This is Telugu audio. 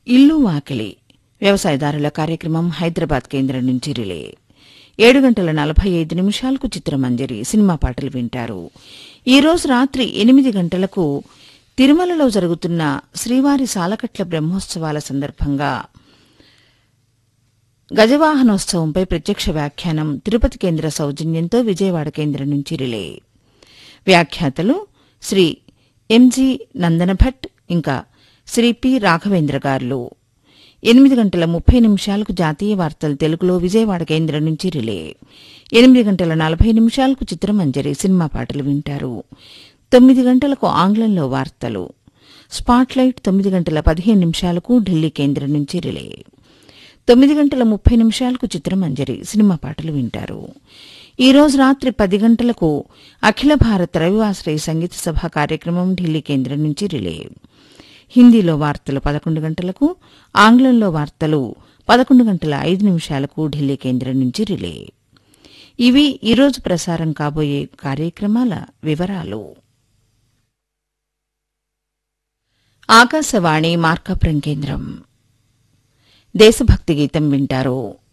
ఇల్లు వాకిలి వ్యవసాయదారుల కార్యక్రమం హైదరాబాద్ కేంద్రం నుంచి రిలే. 7:45 చిత్రమంజరి సినిమా పాటలు వింటారు. ఈరోజు రాత్రి 8 గంటలకు తిరుమలలో జరుగుతున్న శ్రీవారి సాలకట్ల బ్రహ్మోత్సవాల సందర్భంగా గజవాహనోత్సవంపై ప్రత్యక్ష వ్యాఖ్యానం తిరుపతి కేంద్ర సౌజన్యంతో విజయవాడ కేంద్రం నుంచి రిలే. వ్యాఖ్యాతలు శ్రీ ఎంజి నందనభట్ ఇంకా శ్రీ పి రాఘవేంద్ర గారు. 8:30 జాతీయ వార్తలు తెలుగులో విజయవాడ కేంద్రం నుంచి రిలే. 8:40 చిత్రమంజరి సినిమా పాటలు వింటారు. 9 గంటలకు ఆంగ్లంలో వార్తలు. స్పాట్లైట్ 9:15 ఢిల్లీ కేంద్రం నుంచి రిలే. 9:30 చిత్రమంజరి సినిమా పాటలు వింటారు. ఈ రోజు రాత్రి 10 గంటలకు అఖిల భారత రవివాసరి సంగీత సభ కార్యక్రమం ఢిల్లీ కేంద్రం నుంచి రిలే. హిందీలో వార్తలు 11 గంటలకు, ఆంగ్లంలో వార్తలు 11:05 ఢిల్లీ కేంద్రం నుంచి రిలే. ఇవి ఈరోజు ప్రసారం కాబోయే కార్యక్రమాల వివరాలు. ఆకాశవాణి మార్కాపురం కేంద్రం. దేశభక్తి గీతం వింటారు.